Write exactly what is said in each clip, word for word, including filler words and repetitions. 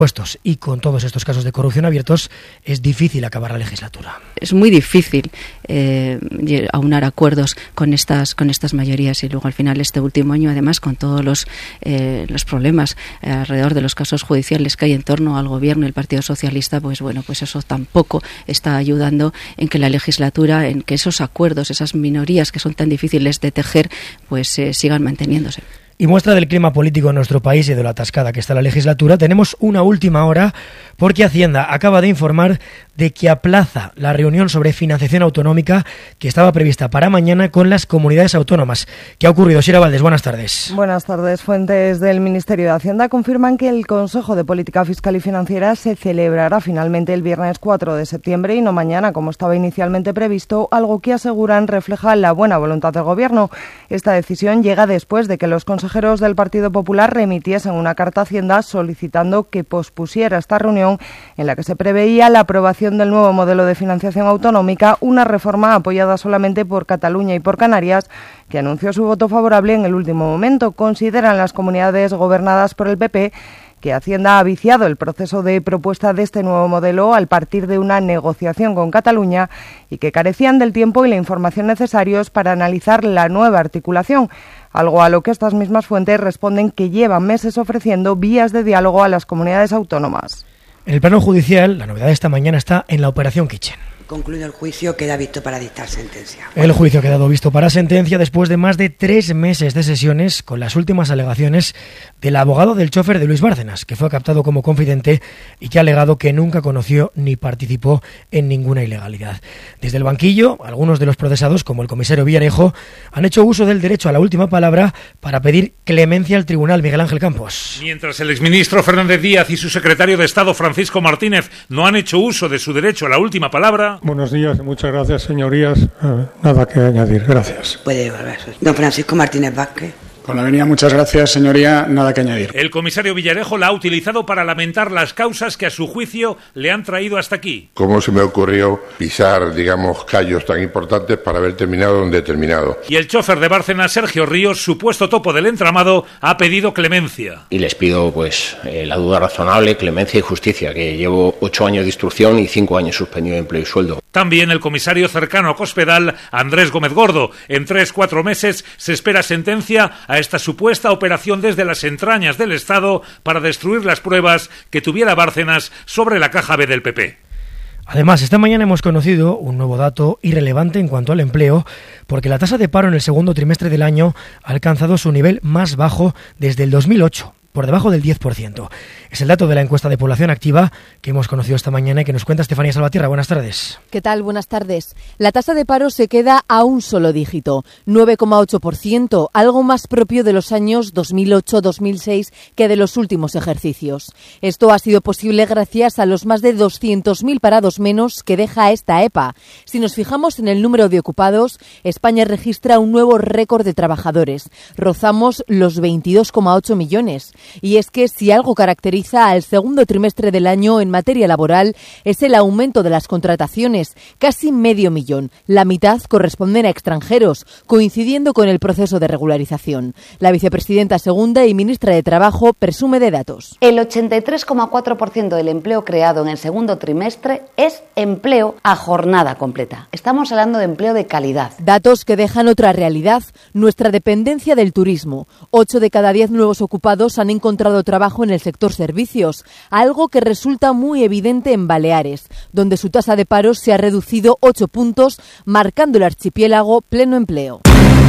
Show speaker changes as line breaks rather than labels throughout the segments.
puestos y con todos estos casos de corrupción abiertos es difícil acabar la legislatura.
Es muy difícil eh, aunar acuerdos con estas con estas mayorías y luego al final este último año además con todos los eh, los problemas eh, alrededor de los casos judiciales que hay en torno al gobierno y el Partido Socialista, pues bueno, pues eso tampoco está ayudando en que la legislatura, en que esos acuerdos, esas minorías que son tan difíciles de tejer, pues eh, sigan manteniéndose.
Y muestra del clima político en nuestro país y de lo atascada que está la legislatura, tenemos una última hora porque Hacienda acaba de informar de que aplaza la reunión sobre financiación autonómica que estaba prevista para mañana con las comunidades autónomas. ¿Qué ha ocurrido? Sira Valdés, buenas tardes.
Buenas tardes. Fuentes del Ministerio de Hacienda confirman que el Consejo de Política Fiscal y Financiera se celebrará finalmente el viernes cuatro de septiembre y no mañana, como estaba inicialmente previsto, algo que aseguran refleja la buena voluntad del Gobierno. Esta decisión llega después de que los consejeros del Partido Popular remitiesen una carta a Hacienda solicitando que pospusiera esta reunión en la que se preveía la aprobación del nuevo modelo de financiación autonómica, una reforma apoyada solamente por Cataluña y por Canarias, que anunció su voto favorable en el último momento. Consideran las comunidades gobernadas por el P P que Hacienda ha viciado el proceso de propuesta de este nuevo modelo al partir de una negociación con Cataluña y que carecían del tiempo y la información necesarios para analizar la nueva articulación, algo a lo que estas mismas fuentes responden que llevan meses ofreciendo vías de diálogo a las comunidades autónomas.
En el plano judicial, la novedad de esta mañana está en la Operación Kitchen.
Concluido el juicio, queda visto para dictar sentencia.
El juicio ha quedado visto para sentencia después de más de tres meses de sesiones con las últimas alegaciones del abogado del chofer de Luis Bárcenas, que fue captado como confidente y que ha alegado que nunca conoció ni participó en ninguna ilegalidad. Desde el banquillo, algunos de los procesados, como el comisario Villarejo, han hecho uso del derecho a la última palabra para pedir clemencia al tribunal. Miguel Ángel Campos.
Mientras el exministro Fernández Díaz y su secretario de Estado Francisco Martínez no han hecho uso de su derecho a la última palabra.
Buenos días y muchas gracias, señorías. Eh, nada que añadir, gracias.
Puede volver. Don Francisco Martínez Vázquez.
Con la venia, muchas gracias, señoría, nada que añadir.
El comisario Villarejo la ha utilizado para lamentar las causas que a su juicio le han traído hasta aquí.
¿Cómo se me ocurrió pisar, digamos, callos tan importantes para haber terminado donde he terminado?
Y el chofer de Bárcenas, Sergio Ríos, supuesto topo del entramado, ha pedido clemencia.
Y les pido, pues, eh, la duda razonable, clemencia y justicia, que llevo ocho años de instrucción y cinco años suspendido de empleo y sueldo.
También el comisario cercano a Cospedal, Andrés Gómez Gordo. En tres, cuatro meses se espera sentencia a esta supuesta operación desde las entrañas del Estado para destruir las pruebas que tuviera Bárcenas sobre la caja B del P P.
Además, esta mañana hemos conocido un nuevo dato irrelevante en cuanto al empleo, porque la tasa de paro en el segundo trimestre del año ha alcanzado su nivel más bajo desde el dos mil ocho. Por debajo del diez por ciento. Es el dato de la encuesta de población activa que hemos conocido esta mañana y que nos cuenta Estefanía Salvatierra. Buenas tardes.
¿Qué tal? Buenas tardes. La tasa de paro se queda a un solo dígito, nueve coma ocho por ciento, algo más propio de los años dos mil ocho dos mil seis que de los últimos ejercicios. Esto ha sido posible gracias a los más de doscientos mil parados menos que deja esta E P A. Si nos fijamos en el número de ocupados, España registra un nuevo récord de trabajadores. Rozamos los veintidós coma ocho millones. Y es que si algo caracteriza al segundo trimestre del año en materia laboral es el aumento de las contrataciones, casi medio millón. La mitad corresponden a extranjeros, coincidiendo con el proceso de regularización. La vicepresidenta segunda y ministra de Trabajo presume de datos.
El ochenta y tres coma cuatro por ciento del empleo creado en el segundo trimestre es empleo a jornada completa. Estamos hablando de empleo de calidad.
Datos que dejan otra realidad, nuestra dependencia del turismo. Ocho de cada diez nuevos ocupados han encontrado trabajo en el sector servicios, algo que resulta muy evidente en Baleares, donde su tasa de paro se ha reducido ocho puntos, marcando el archipiélago pleno empleo.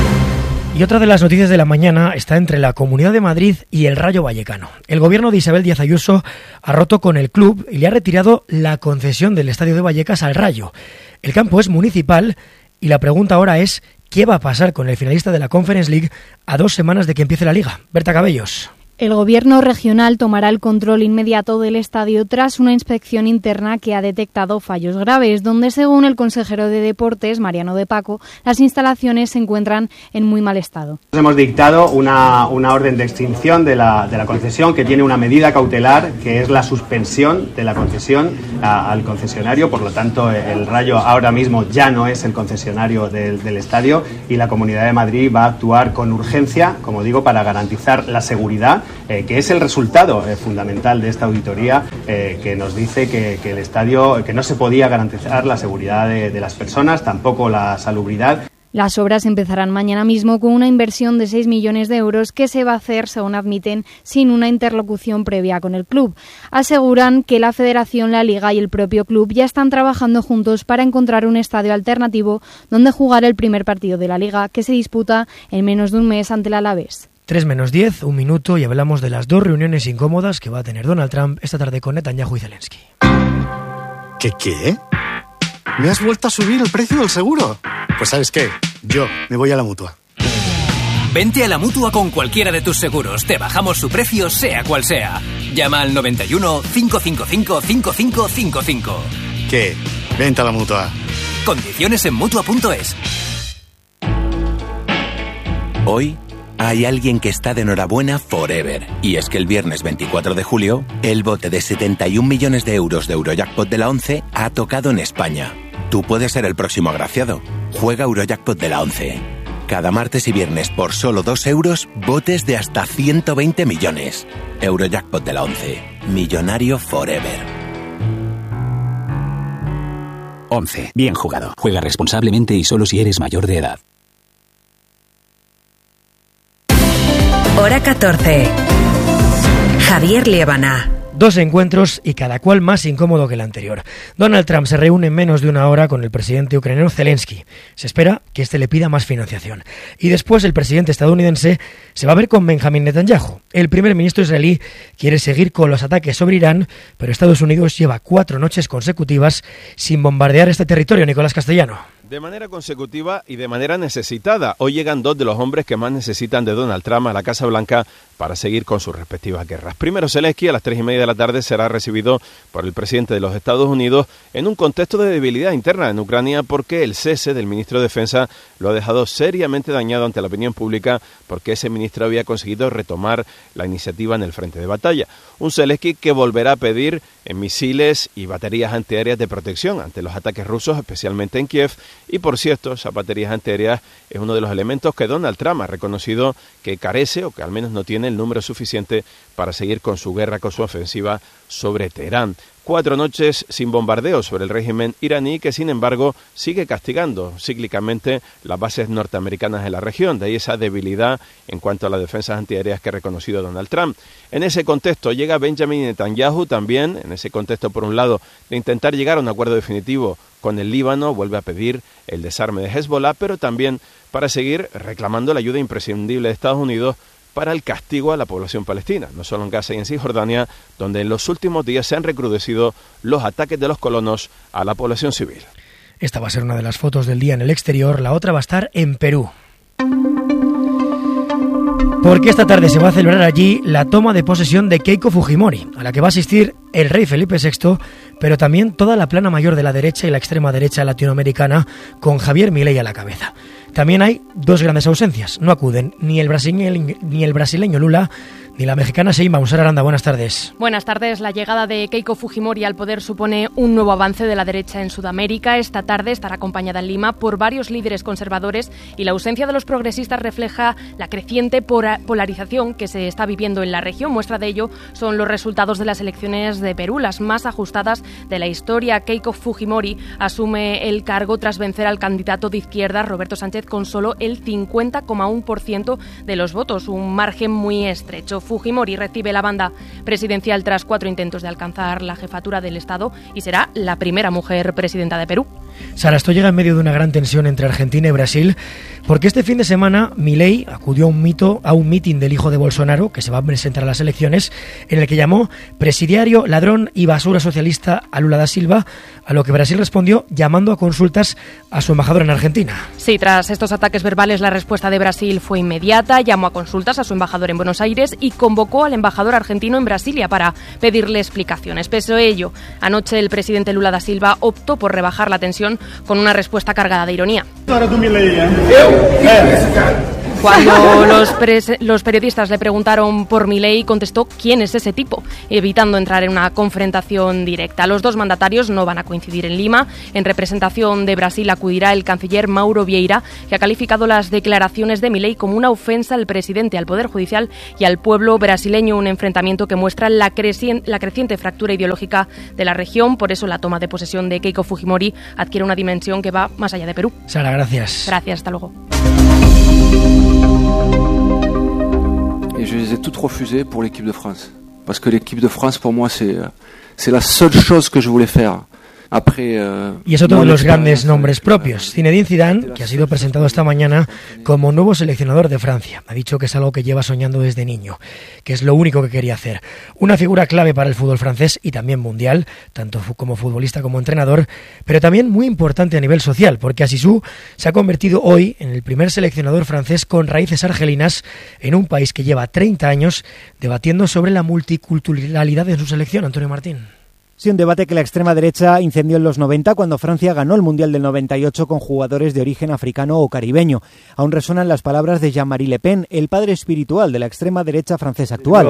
Y otra de las noticias de la mañana está entre la Comunidad de Madrid y el Rayo Vallecano. El gobierno de Isabel Díaz Ayuso ha roto con el club y le ha retirado la concesión del estadio de Vallecas al Rayo. El campo es municipal y la pregunta ahora es ¿qué va a pasar con el finalista de la Conference League a dos semanas de que empiece la Liga? Berta Cabellos.
El Gobierno regional tomará el control inmediato del estadio tras una inspección interna que ha detectado fallos graves, donde, según el consejero de Deportes, Mariano de Paco, las instalaciones se encuentran en muy mal estado.
Hemos dictado una, una orden de extinción de la, de la concesión que tiene una medida cautelar, que es la suspensión de la concesión a, al concesionario. Por lo tanto, el Rayo ahora mismo ya no es el concesionario del, del estadio y la Comunidad de Madrid va a actuar con urgencia, como digo, para garantizar la seguridad seguridad, eh, que es el resultado eh, fundamental de esta auditoría, eh, que nos dice que, que el estadio, que no se podía garantizar la seguridad de, de las personas, tampoco la salubridad.
Las obras empezarán mañana mismo con una inversión de seis millones de euros que se va a hacer, según admiten, sin una interlocución previa con el club. Aseguran que la Federación, la Liga y el propio club ya están trabajando juntos para encontrar un estadio alternativo donde jugar el primer partido de la Liga, que se disputa en menos de un mes ante el Alavés.
tres menos diez, un minuto, y hablamos de las dos reuniones incómodas que va a tener Donald Trump esta tarde con Netanyahu y Zelensky.
¿Qué qué? ¿Me has vuelto a subir el precio del seguro? Pues ¿sabes qué? Yo me voy a la Mutua.
Vente a la Mutua con cualquiera de tus seguros. Te bajamos su precio, sea cual sea. Llama al noventa y uno, cinco cinco cinco, cinco cinco cinco cinco.
¿Qué? Vente a la Mutua.
Condiciones en Mutua punto es.
Hoy hay alguien que está de enhorabuena forever. Y es que el viernes veinticuatro de julio, el bote de setenta y un millones de euros de Eurojackpot de la ONCE ha tocado en España. Tú puedes ser el próximo agraciado. Juega Eurojackpot de la ONCE. Cada martes y viernes por solo dos euros, botes de hasta ciento veinte millones. Eurojackpot de la ONCE. Millonario forever.
ONCE. Bien jugado. Juega responsablemente y solo si eres mayor de edad.
Hora catorce. Javier Liébana.
Dos encuentros y cada cual más incómodo que el anterior. Donald Trump se reúne en menos de una hora con el presidente ucraniano Zelensky. Se espera que este le pida más financiación. Y después el presidente estadounidense se va a ver con Benjamin Netanyahu. El primer ministro israelí quiere seguir con los ataques sobre Irán, pero Estados Unidos lleva cuatro noches consecutivas sin bombardear este territorio. Nicolás Castellano.
De manera consecutiva y de manera necesitada. Hoy llegan dos de los hombres que más necesitan de Donald Trump a la Casa Blanca para seguir con sus respectivas guerras. Primero, Zelensky a las tres y media de la tarde será recibido por el presidente de los Estados Unidos en un contexto de debilidad interna en Ucrania porque el cese del ministro de Defensa lo ha dejado seriamente dañado ante la opinión pública porque ese ministro había conseguido retomar la iniciativa en el frente de batalla. Un Zelensky que volverá a pedir en misiles y baterías antiaéreas de protección ante los ataques rusos, especialmente en Kiev. Y por cierto, esas baterías antiaéreas es uno de los elementos que Donald Trump ha reconocido que carece o que al menos no tiene el número suficiente para seguir con su guerra, con su ofensiva sobre Teherán. Cuatro noches sin bombardeo sobre el régimen iraní que, sin embargo, sigue castigando cíclicamente las bases norteamericanas en la región. De ahí esa debilidad en cuanto a las defensas antiaéreas que ha reconocido Donald Trump. En ese contexto llega Benjamin Netanyahu también, en ese contexto, por un lado, de intentar llegar a un acuerdo definitivo con el Líbano, vuelve a pedir el desarme de Hezbollah, pero también para seguir reclamando la ayuda imprescindible de Estados Unidos para el castigo a la población palestina, no solo en Gaza y en Cisjordania, donde en los últimos días se han recrudecido los ataques de los colonos a la población civil.
Esta va a ser una de las fotos del día en el exterior, la otra va a estar en Perú. Porque esta tarde se va a celebrar allí la toma de posesión de Keiko Fujimori, a la que va a asistir el rey Felipe sexto, pero también toda la plana mayor de la derecha y la extrema derecha latinoamericana, con Javier Milei a la cabeza. También hay dos grandes ausencias. No acuden ni el brasileño, ni el brasileño Lula ni la mexicana Sheinbaum. Sara Aranda, buenas tardes.
Buenas tardes. La llegada de Keiko Fujimori al poder supone un nuevo avance de la derecha en Sudamérica. Esta tarde estará acompañada en Lima por varios líderes conservadores y la ausencia de los progresistas refleja la creciente polarización que se está viviendo en la región. Muestra de ello son los resultados de las elecciones de Perú, las más ajustadas de la historia. Keiko Fujimori asume el cargo tras vencer al candidato de izquierda, Roberto Sánchez, con solo el cincuenta coma uno por ciento de los votos, un margen muy estrecho. Fujimori recibe la banda presidencial tras cuatro intentos de alcanzar la jefatura del Estado y será la primera mujer presidenta de Perú.
Sara, esto llega en medio de una gran tensión entre Argentina y Brasil, porque este fin de semana Milei acudió a un mito, a un mitin del hijo de Bolsonaro, que se va a presentar a las elecciones, en el que llamó presidiario, ladrón y basura socialista a Lula da Silva, a lo que Brasil respondió llamando a consultas a su embajador en Argentina.
Sí, tras estos ataques verbales la respuesta de Brasil fue inmediata, llamó a consultas a su embajador en Buenos Aires y convocó al embajador argentino en Brasilia para pedirle explicaciones. Pese a ello, anoche el presidente Lula da Silva optó por rebajar la tensión con una respuesta cargada de ironía. Cuando los, pres- los periodistas le preguntaron por Milei, contestó quién es ese tipo, evitando entrar en una confrontación directa. Los dos mandatarios no van a coincidir en Lima. En representación de Brasil acudirá el canciller Mauro Vieira, que ha calificado las declaraciones de Milei como una ofensa al presidente, al Poder Judicial y al pueblo brasileño, un enfrentamiento que muestra la, creci- la creciente fractura ideológica de la región. Por eso la toma de posesión de Keiko Fujimori adquiere una dimensión que va más allá de Perú.
Sara, gracias.
Gracias, hasta luego.
Et je les ai toutes refusées pour l'équipe de France. Parce que l'équipe de France, pour moi, c'est, c'est la seule chose que je voulais faire. Après, uh,
y es otro de los grandes nombres propios. Zinedine Zidane, que ha sido presentado esta mañana como nuevo seleccionador de Francia. Ha dicho que es algo que lleva soñando desde niño, que es lo único que quería hacer. Una figura clave para el fútbol francés y también mundial, tanto como futbolista como entrenador, pero también muy importante a nivel social, porque Asisou se ha convertido hoy en el primer seleccionador francés con raíces argelinas en un país que lleva treinta años debatiendo sobre la multiculturalidad de su selección. Antonio Martín.
Sí, un debate que la extrema derecha incendió en los noventa cuando Francia ganó el Mundial del noventa y ocho con jugadores de origen africano o caribeño. Aún resuenan las palabras de Jean-Marie Le Pen, el padre espiritual de la extrema derecha francesa actual.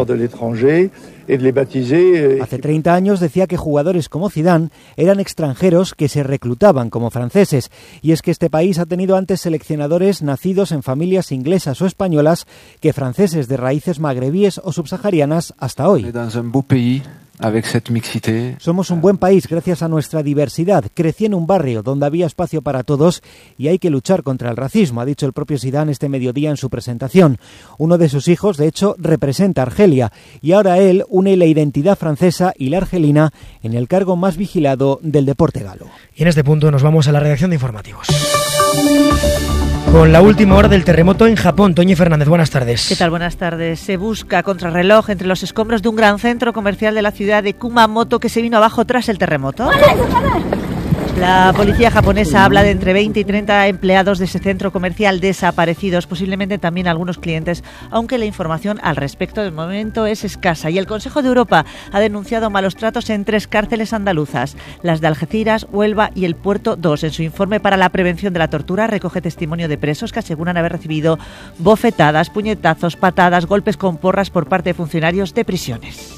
Hace treinta años decía que jugadores como Zidane eran extranjeros que se reclutaban como franceses. Y es que este país ha tenido antes seleccionadores nacidos en familias inglesas o españolas que franceses de raíces magrebíes o subsaharianas hasta hoy.
Avec cette mixité.
Somos un buen país gracias a nuestra diversidad. Crecí en un barrio donde había espacio para todos y hay que luchar contra el racismo, ha dicho el propio Zidane este mediodía en su presentación. Uno de sus hijos, de hecho, representa a Argelia y ahora él une la identidad francesa y la argelina en el cargo más vigilado del deporte galo.
Y en este punto nos vamos a la redacción de informativos. Con la última hora del terremoto en Japón, Toñi Fernández, buenas tardes.
¿Qué tal? Buenas tardes. Se busca contrarreloj entre los escombros de un gran centro comercial de la ciudad de Kumamoto que se vino abajo tras el terremoto. La policía japonesa habla de entre veinte y treinta empleados de ese centro comercial desaparecidos, posiblemente también algunos clientes, aunque la información al respecto de momento es escasa. Y el Consejo de Europa ha denunciado malos tratos en tres cárceles andaluzas, las de Algeciras, Huelva y el Puerto dos. En su informe para la prevención de la tortura recoge testimonio de presos que aseguran haber recibido bofetadas, puñetazos, patadas, golpes con porras por parte de funcionarios de prisiones.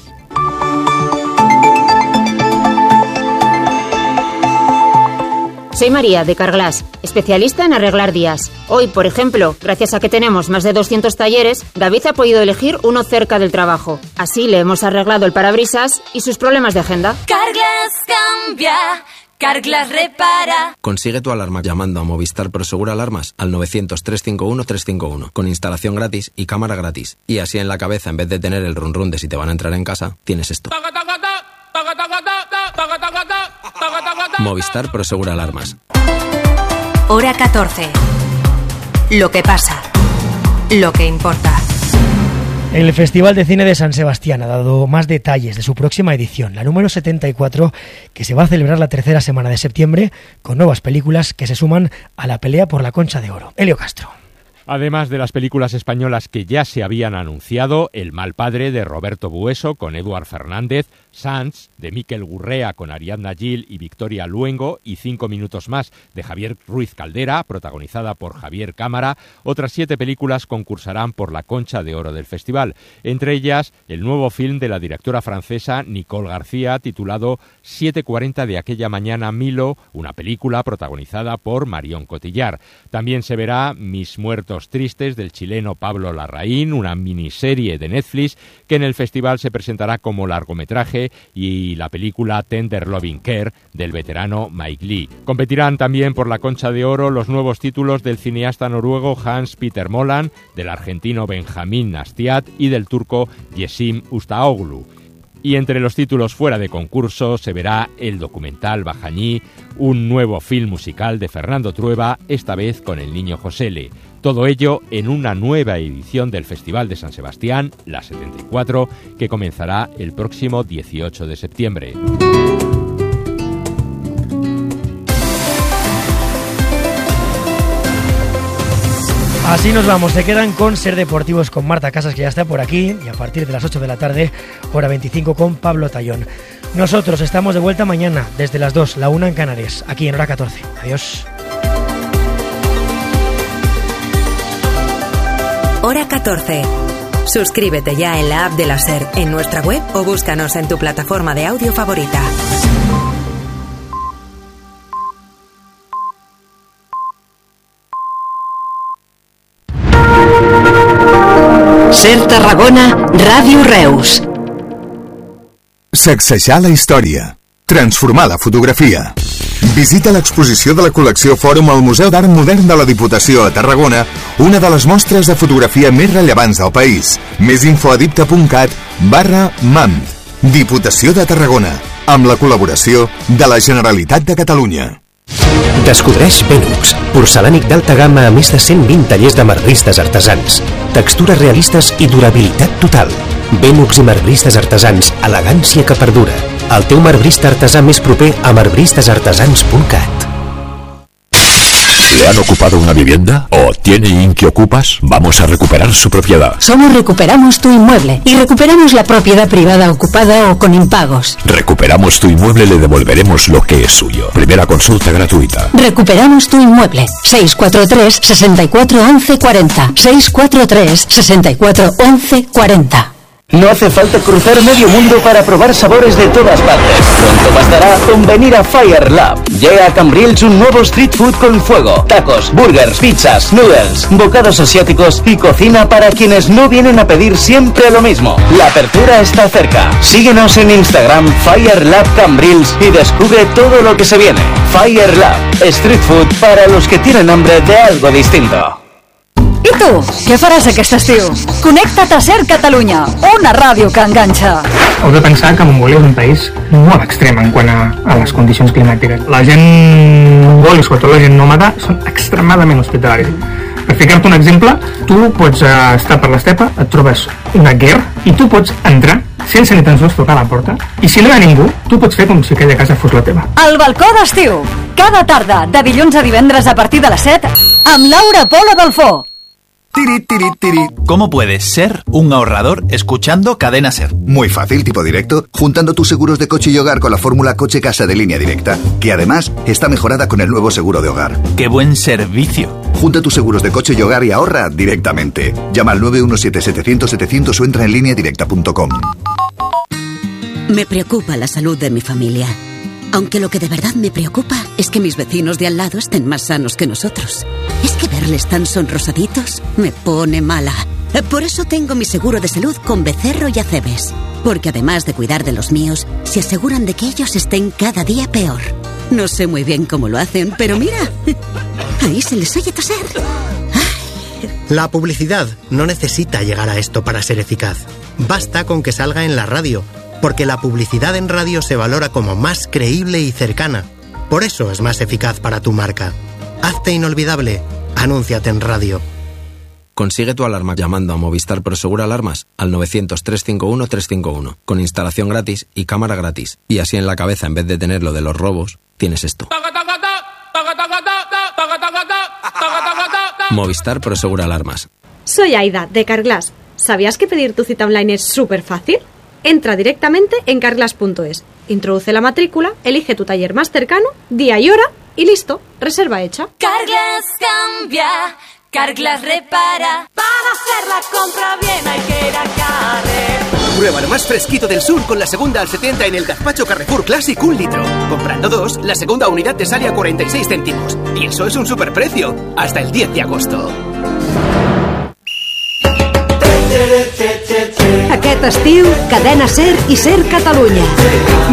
Soy María, de Carglass, especialista en arreglar días. Hoy, por ejemplo, gracias a que tenemos más de doscientos talleres, David ha podido elegir uno cerca del trabajo. Así le hemos arreglado el parabrisas y sus problemas de agenda.
Carglass cambia, Carglass repara.
Consigue tu alarma llamando a Movistar Prosegur Alarmas al novecientos, trescientos cincuenta y uno, trescientos cincuenta y uno, con instalación gratis y cámara gratis. Y así en la cabeza, en vez de tener el run run de si te van a entrar en casa, tienes esto. Movistar Prosegur Alarmas.
Hora catorce. Lo que pasa. Lo que importa.
El Festival de Cine de San Sebastián ha dado más detalles de su próxima edición, la número setenta y cuatro, que se va a celebrar la tercera semana de septiembre, con nuevas películas que se suman a la pelea por la Concha de Oro. Elio Castro.
Además de las películas españolas que ya se habían anunciado, El mal padre de Roberto Bueso con Eduard Fernández, Sans de Miquel Gurrea con Ariadna Gil y Victoria Luengo y Cinco minutos más de Javier Ruiz Caldera, protagonizada por Javier Cámara, otras siete películas concursarán por la Concha de Oro del festival, entre ellas el nuevo film de la directora francesa Nicole García titulado siete cuarenta de aquella mañana Milo, una película protagonizada por Marion Cotillard. También se verá Mis muertos tristes del chileno Pablo Larraín, una miniserie de Netflix que en el festival se presentará como largometraje, y la película Tender Loving Care del veterano Mike Lee. Competirán también por la Concha de Oro los nuevos títulos del cineasta noruego Hans Peter Moland, del argentino Benjamín Astiat y del turco Yesim Ustaoglu. Y entre los títulos fuera de concurso se verá el documental Bajañí, un nuevo film musical de Fernando Trueba, esta vez con el niño Josele. Todo ello en una nueva edición del Festival de San Sebastián, la setenta y cuatro, que comenzará el próximo dieciocho de septiembre.
Así nos vamos, se quedan con Ser Deportivos con Marta Casas, que ya está por aquí, y a partir de las ocho de la tarde, hora veinticinco, con Pablo Tallón. Nosotros estamos de vuelta mañana, desde las dos, la una en Canarias, aquí en hora catorce. Adiós.
Hora catorce. Suscríbete ya en la app de la SER, en nuestra web o búscanos en tu plataforma de audio favorita.
SER Tarragona, Ràdio Reus.
Sacsejar la història. Transformar la fotografia. Visita l'exposició de la col·lecció Fòrum al Museu d'Art Modern de la Diputació a Tarragona, una de les mostres de fotografia més rellevants del país. Més info a dipta punt cat barra mam. Diputació de Tarragona, amb la col·laboració de la Generalitat de Catalunya.
Descobreix Benux, porcelànic d'alta gamma a més de cent vint tallers de marbristes artesans. Textures realistes i durabilitat total. Benux i marbristes artesans, elegància que perdura. El teu marbrista artesà més proper a marbristes artesans punt cat.
¿Le han ocupado una vivienda? ¿O tiene Inquiocupas? Vamos a recuperar su propiedad.
Somos Recuperamos tu Inmueble y recuperamos la propiedad privada ocupada o con impagos.
Recuperamos tu inmueble y le devolveremos lo que es suyo. Primera consulta gratuita.
Recuperamos tu Inmueble. seis cuatro tres, sesenta y cuatro, once cuarenta. seis cuatro tres, sesenta y cuatro, once cuarenta.
No hace falta cruzar medio mundo para probar sabores de todas partes. Pronto bastará con venir a Fire Lab. Llega a Cambrils un nuevo street food con fuego. Tacos, burgers, pizzas, noodles, bocados asiáticos y cocina para quienes no vienen a pedir siempre lo mismo. La apertura está cerca. Síguenos en Instagram Fire Lab Cambrils y descubre todo lo que se viene. Fire Lab, street food para los que tienen hambre de algo distinto.
I tu, què faràs aquest estiu? Connecta't a SER Catalunya, una ràdio que enganxa.
Heu de pensar que Mongolia és un país molt extrem en quant a, a les condicions climàtiques. La gent mongola, sobretot la gent nòmada, són extremadament hospitalaris. Per ficar-te un exemple, tu pots uh, estar per l'estepa, et trobes una guerra i tu pots entrar sense ni tan sols tocar la porta. I si no hi ha ningú, tu pots fer com si aquella casa fos la teva.
El balcó d'estiu, cada tarda, de dilluns a divendres a partir de les set, amb Laura Polo Dalfó.
Tiri, tiri, tiri. ¿Cómo puedes ser un ahorrador escuchando Cadena SER?
Muy fácil, tipo directo, juntando tus seguros de coche y hogar con la fórmula Coche Casa de Línea Directa, que además está mejorada con el nuevo seguro de hogar.
¡Qué buen servicio!
Junta tus seguros de coche y hogar y ahorra directamente. Llama al nueve uno siete, setecientos, setecientos o entra en línea directa punto com.
Me preocupa la salud de mi familia. Aunque lo que de verdad me preocupa es que mis vecinos de al lado estén más sanos que nosotros. Es que verles tan sonrosaditos me pone mala. Por eso tengo mi seguro de salud con Becerro y Acebes. Porque además de cuidar de los míos, se aseguran de que ellos estén cada día peor. No sé muy bien cómo lo hacen, pero mira, ahí se les oye toser.
La publicidad no necesita llegar a esto para ser eficaz. Basta con que salga en la radio. Porque la publicidad en radio se valora como más creíble y cercana. Por eso es más eficaz para tu marca. Hazte inolvidable. Anúnciate en radio.
Consigue tu alarma llamando a Movistar Prosegur Alarmas al novecientos, trescientos cincuenta y uno, trescientos cincuenta y uno, con instalación gratis y cámara gratis. Y así en la cabeza, en vez de tener lo de los robos, tienes esto. Movistar Prosegur Alarmas.
Soy Aida, de Carglass. ¿Sabías que pedir tu cita online es súper fácil? Entra directamente en carglass punto es, introduce la matrícula, elige tu taller más cercano, día y hora y listo, reserva hecha.
Carglass cambia, Carglass repara. Para hacer la compra bien hay que ir a Carrefour.
Prueba lo más fresquito del sur con la segunda al setenta en el gazpacho Carrefour Classic un litro. Comprando dos, la segunda unidad te sale a cuarenta y seis céntimos. Y eso es un superprecio, hasta el diez de agosto.
Aquest estiu, Cadena SER i SER Catalunya.